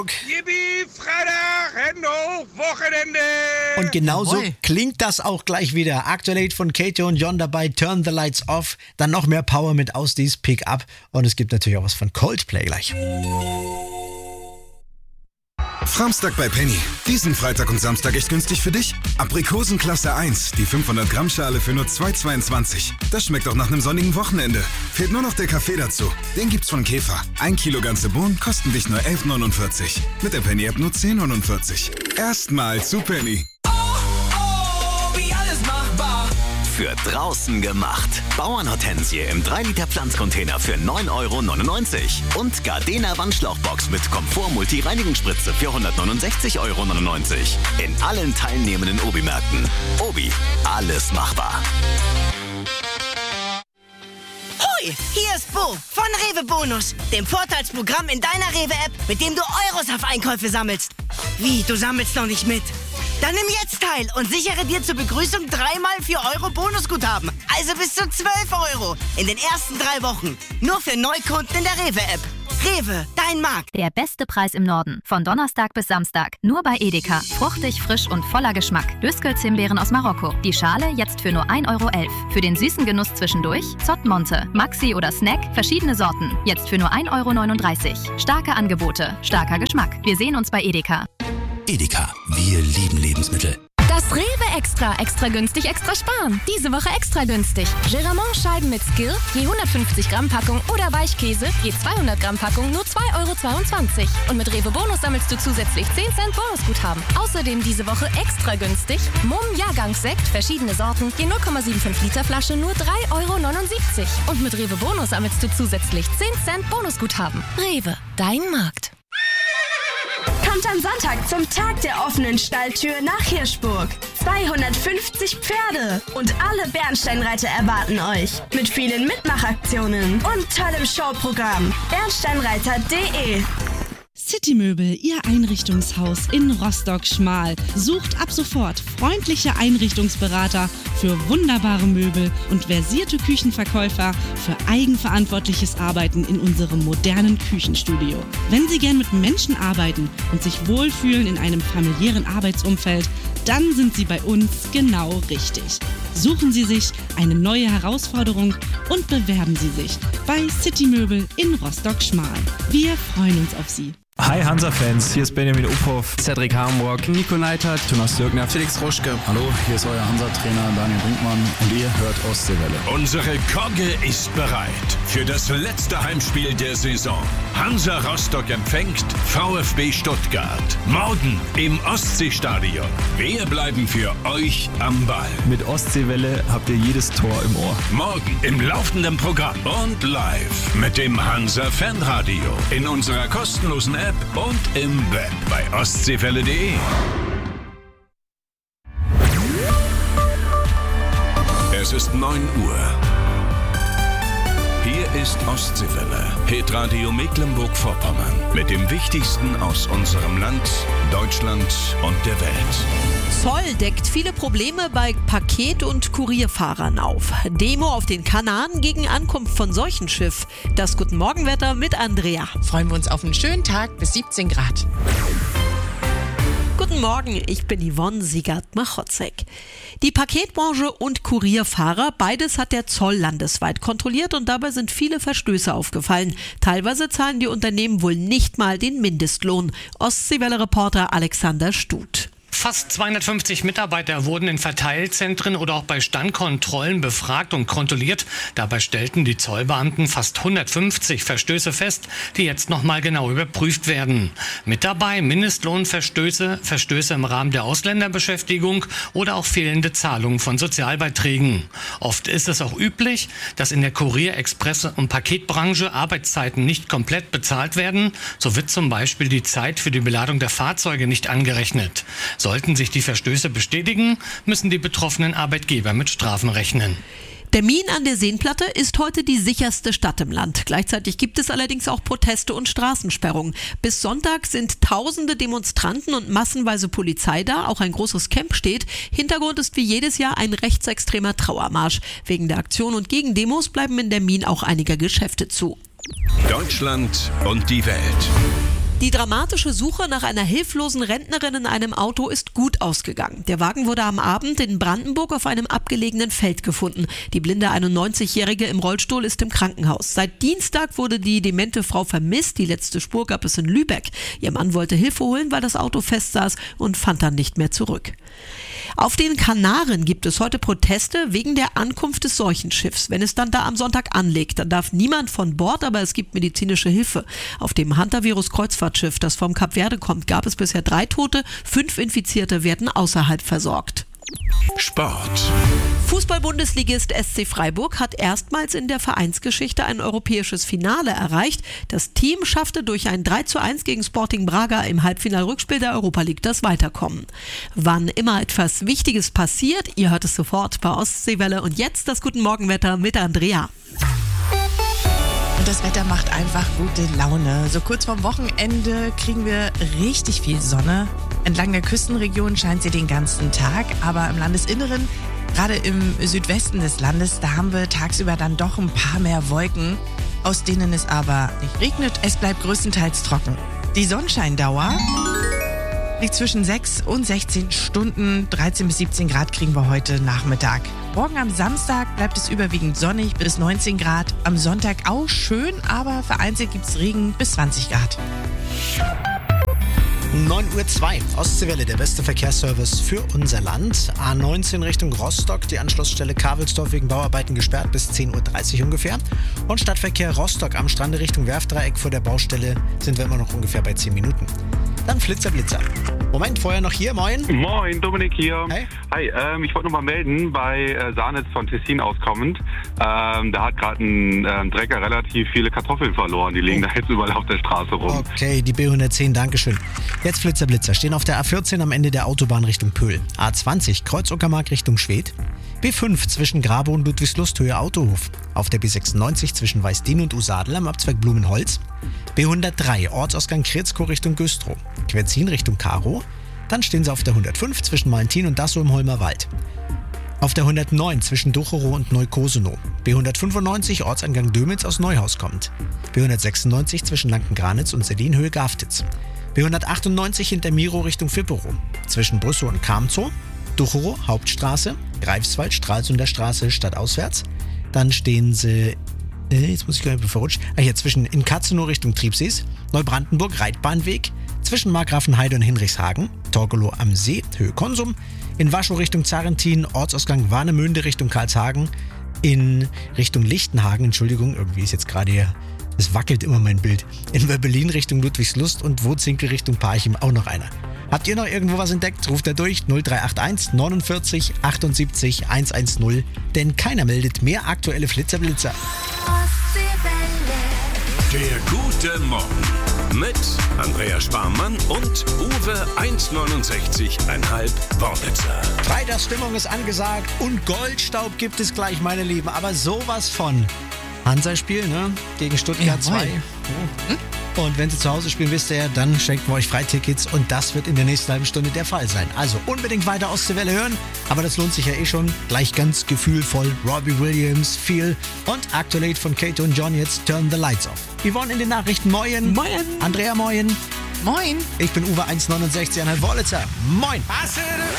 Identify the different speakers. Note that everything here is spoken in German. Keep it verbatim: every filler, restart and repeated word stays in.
Speaker 1: Yippie, Freitag, Hände hoch, Wochenende!
Speaker 2: Und genauso
Speaker 3: Jawohl.
Speaker 2: klingt das auch gleich wieder. Aktuell von Kato und John dabei, Turn the Lights Off. Dann noch mehr Power mit Ausdies, Pick Up. Und es gibt natürlich auch was von Coldplay gleich.
Speaker 4: Framstag bei Penny. Diesen Freitag und Samstag echt günstig für dich. Aprikosen Klasse eins, die fünfhundert Gramm Schale für nur zwei Euro zweiundzwanzig. Das schmeckt doch nach einem sonnigen Wochenende. Fehlt nur noch der Kaffee dazu. Den gibt's von Käfer. Ein Kilo ganze Bohnen kosten dich nur elf Euro neunundvierzig. Mit der Penny-App nur zehn Euro neunundvierzig. Erstmal zu Penny.
Speaker 5: Für draußen gemacht. Bauernhortensie im drei Liter Pflanzcontainer für neun Euro neunundneunzig. Und Gardena Wandschlauchbox mit Komfort-Multi-Reinigungsspritze für hundertneunundsechzig Euro neunundneunzig. In allen teilnehmenden Obi-Märkten. Obi, alles machbar.
Speaker 6: Hoi, hier ist Bo von Rewe Bonus, dem Vorteilsprogramm in deiner Rewe-App, mit dem du Euros auf Einkäufe sammelst. Wie, du sammelst noch nicht mit? Dann nimm jetzt teil und sichere dir zur Begrüßung dreimal vier Euro Bonusguthaben. Also bis zu zwölf Euro in den ersten drei Wochen. Nur für Neukunden in der Rewe-App. Rewe, dein Markt.
Speaker 7: Der beste Preis im Norden. Von Donnerstag bis Samstag. Nur bei Edeka. Fruchtig, frisch und voller Geschmack. Döskels-Himbeeren aus Marokko. Die Schale jetzt für nur ein Euro elf. Für den süßen Genuss zwischendurch Zott Monte, Maxi oder Snack. Verschiedene Sorten. Jetzt für nur ein Euro neununddreißig. Starke Angebote. Starker Geschmack. Wir sehen uns bei Edeka.
Speaker 8: Edeka, wir lieben Lebensmittel.
Speaker 9: Das Rewe Extra. Extra günstig, extra sparen. Diese Woche extra günstig. Geramont-Scheiben mit Skill, je hundertfünfzig Gramm Packung oder Weichkäse, je zweihundert Gramm Packung, nur zwei Euro zweiundzwanzig. Und mit Rewe Bonus sammelst du zusätzlich zehn Cent Bonusguthaben. Außerdem diese Woche extra günstig. Mumm Jahrgangssekt, verschiedene Sorten, je null Komma fünfundsiebzig Liter Flasche, nur drei Euro neunundsiebzig. Und mit Rewe Bonus sammelst du zusätzlich zehn Cent Bonusguthaben. Rewe, dein Markt.
Speaker 10: Kommt am Sonntag zum Tag der offenen Stalltür nach Hirschburg. zweihundertfünfzig Pferde und alle Bernsteinreiter erwarten euch. Mit vielen Mitmachaktionen und tollem Showprogramm. bernsteinreiter punkt de
Speaker 11: Citymöbel, Ihr Einrichtungshaus in Rostock-Schmal. Sucht ab sofort freundliche Einrichtungsberater für wunderbare Möbel und versierte Küchenverkäufer für eigenverantwortliches Arbeiten in unserem modernen Küchenstudio. Wenn Sie gern mit Menschen arbeiten und sich wohlfühlen in einem familiären Arbeitsumfeld, dann sind Sie bei uns genau richtig. Suchen Sie sich eine neue Herausforderung und bewerben Sie sich bei Citymöbel in Rostock-Schmal. Wir freuen uns auf Sie.
Speaker 12: Hi Hansa-Fans, hier ist Benjamin Uphoff,
Speaker 13: Cedric Hamburg, Nico Neitert,
Speaker 14: Thomas Dürkner, Felix Ruschke.
Speaker 15: Hallo, hier ist euer Hansa-Trainer Daniel Brinkmann und ihr hört Ostseewelle.
Speaker 16: Unsere Kogge ist bereit für das letzte Heimspiel der Saison. Hansa Rostock empfängt VfB Stuttgart. Morgen im Ostseestadion. Wir bleiben für euch am Ball.
Speaker 12: Mit Ostseewelle habt ihr jedes Tor im Ohr.
Speaker 16: Morgen im laufenden Programm und live mit dem Hansa Fanradio in unserer kostenlosen App und im Web bei ostseewelle punkt de. Es ist neun Uhr. Hier ist Ostseewelle, Hitradio Mecklenburg-Vorpommern mit dem Wichtigsten aus unserem Land, Deutschland und der Welt.
Speaker 17: Zoll deckt viele Probleme bei Paket- und Kurierfahrern auf. Demo auf den Kanaren gegen Ankunft von Seuchenschiff. Das Guten Morgenwetter mit Andrea.
Speaker 3: Freuen wir uns auf einen schönen Tag bis siebzehn Grad.
Speaker 17: Guten Morgen, ich bin Yvonne Siegert-Machotzek. Die Paketbranche und Kurierfahrer, beides hat der Zoll landesweit kontrolliert und dabei sind viele Verstöße aufgefallen. Teilweise zahlen die Unternehmen wohl nicht mal den Mindestlohn. Ostseewelle-Reporter Alexander Stut.
Speaker 18: Fast zweihundertfünfzig Mitarbeiter wurden in Verteilzentren oder auch bei Standkontrollen befragt und kontrolliert. Dabei stellten die Zollbeamten fast hundertfünfzig Verstöße fest, die jetzt nochmal genau überprüft werden. Mit dabei Mindestlohnverstöße, Verstöße im Rahmen der Ausländerbeschäftigung oder auch fehlende Zahlungen von Sozialbeiträgen. Oft ist es auch üblich, dass in der Kurier-, Express- und Paketbranche Arbeitszeiten nicht komplett bezahlt werden. So wird zum Beispiel die Zeit für die Beladung der Fahrzeuge nicht angerechnet. Sollten sich die Verstöße bestätigen, müssen die betroffenen Arbeitgeber mit Strafen rechnen.
Speaker 17: Der Min an der Seenplatte ist heute die sicherste Stadt im Land. Gleichzeitig gibt es allerdings auch Proteste und Straßensperrungen. Bis Sonntag sind tausende Demonstranten und massenweise Polizei da. Auch ein großes Camp steht. Hintergrund ist wie jedes Jahr ein rechtsextremer Trauermarsch. Wegen der Aktion und Gegendemos bleiben in der Min auch einige Geschäfte zu.
Speaker 16: Deutschland und die Welt.
Speaker 17: Die dramatische Suche nach einer hilflosen Rentnerin in einem Auto ist gut ausgegangen. Der Wagen wurde am Abend in Brandenburg auf einem abgelegenen Feld gefunden. Die blinde einundneunzigjährige im Rollstuhl ist im Krankenhaus. Seit Dienstag wurde die demente Frau vermisst. Die letzte Spur gab es in Lübeck. Ihr Mann wollte Hilfe holen, weil das Auto festsaß und fand dann nicht mehr zurück. Auf den Kanaren gibt es heute Proteste wegen der Ankunft des Seuchenschiffs. Wenn es dann da am Sonntag anlegt, dann darf niemand von Bord, aber es gibt medizinische Hilfe. Auf dem Hantavirus-Kreuzfahrtschiff, das vom Kap Verde kommt, gab es bisher drei Tote, fünf Infizierte werden außerhalb versorgt.
Speaker 16: Sport.
Speaker 17: Fußball-Bundesligist S C Freiburg hat erstmals in der Vereinsgeschichte ein europäisches Finale erreicht. Das Team schaffte durch ein drei zu eins gegen Sporting Braga im Halbfinal-Rückspiel der Europa League das Weiterkommen. Wann immer etwas Wichtiges passiert, ihr hört es sofort bei Ostseewelle. Und jetzt das Guten Morgenwetter mit Andrea.
Speaker 3: Und das Wetter macht einfach gute Laune. So kurz vorm Wochenende kriegen wir richtig viel Sonne. Entlang der Küstenregion scheint sie den ganzen Tag, aber im Landesinneren, gerade im Südwesten des Landes, da haben wir tagsüber dann doch ein paar mehr Wolken, aus denen es aber nicht regnet. Es bleibt größtenteils trocken. Die Sonnenscheindauer liegt zwischen sechs und sechzehn Stunden. dreizehn bis siebzehn Grad kriegen wir heute Nachmittag. Morgen am Samstag bleibt es überwiegend sonnig bis neunzehn Grad. Am Sonntag auch schön, aber vereinzelt gibt es Regen bis zwanzig Grad.
Speaker 2: neun Uhr zwei, Ostseewelle, der beste Verkehrsservice für unser Land. A neunzehn Richtung Rostock, die Anschlussstelle Kavelsdorf wegen Bauarbeiten gesperrt bis zehn Uhr dreißig ungefähr. Und Stadtverkehr Rostock am Strande Richtung Werftdreieck vor der Baustelle sind wir immer noch ungefähr bei zehn Minuten. Dann Flitzer, Blitzer. Moment, vorher noch hier, moin.
Speaker 14: Moin, Dominik hier.
Speaker 2: Hey.
Speaker 14: Hi, ähm, ich wollte noch mal melden, bei äh, Sahnitz von Tessin auskommend, ähm, da hat gerade ein ähm, Trecker relativ viele Kartoffeln verloren. Die liegen oh. da jetzt überall auf der Straße rum.
Speaker 2: Okay, die B hundertzehn, Dankeschön. Jetzt Flitzer, Blitzer. Stehen auf der A vierzehn am Ende der Autobahn Richtung Pöhl. A zwanzig, Kreuz-Uckermark Richtung Schwedt. B fünf zwischen Grabow und Ludwigslust, Höhe Autohof. Auf der B sechsundneunzig zwischen Weißdien und Usadel am Abzweig Blumenholz. B hundertdrei, Ortsausgang Kritzkow Richtung Güstrow. Querzin Richtung Karow. Dann stehen sie auf der hundertfünf zwischen Malentin und Dassow im Holmer Wald. Auf der hundertneun zwischen Ducherow und Neukosenow. B hundertfünfundneunzig, Ortseingang Dömitz aus Neuhaus kommt. B hundertsechsundneunzig zwischen Lanken-Granitz und Sellin, Höhe Gaftitz. B hundertachtundneunzig hinter Miro Richtung Fipperow. Zwischen Brüssow und Kamzow. Ducherow, Hauptstraße. Greifswald, Stralsunder Straße, stadtauswärts. Dann stehen sie, äh, jetzt muss ich gleich verrutscht, ah, hier zwischen in Katzenow Richtung Triebsees, Neubrandenburg, Reitbahnweg, zwischen Markgrafenheide und Hinrichshagen, Torgelow am See, Höhe Konsum, in Waschow Richtung Zarentin, Ortsausgang Warnemünde Richtung Karlshagen, in Richtung Lichtenhagen, Entschuldigung, irgendwie ist jetzt gerade hier, es wackelt immer mein Bild, in Wöbbelin Richtung Ludwigslust und Wotzinkel Richtung Parchim auch noch einer. Habt ihr noch irgendwo was entdeckt? Ruft da durch null drei acht eins neunundvierzig achtundsiebzig hundertzehn, denn keiner meldet mehr aktuelle Flitzerblitzer.
Speaker 16: Der gute Morgen mit Andrea Sparmann und Uwe eins neunundsechzig Komma fünf Wortwitzer.
Speaker 2: Freitagsstimmung ist angesagt und Goldstaub gibt es gleich, meine Lieben, aber sowas von. Hansa-Spiel, ne? Gegen Stuttgart zwei. Hm? Und wenn Sie zu Hause spielen, wisst ihr ja, dann schenken wir euch Freitickets und das wird in der nächsten halben Stunde der Fall sein. Also unbedingt weiter Ostseewelle hören, aber das lohnt sich ja eh schon. Gleich ganz gefühlvoll Robbie Williams, Feel und aktuell von Kato und John jetzt Turn the Lights Off. Yvonne in den Nachrichten, moin.
Speaker 3: Moin.
Speaker 2: Andrea, moin.
Speaker 3: Moin.
Speaker 2: Ich bin Uwe eins neunundsechzig Komma fünf Wollitzer. Moin.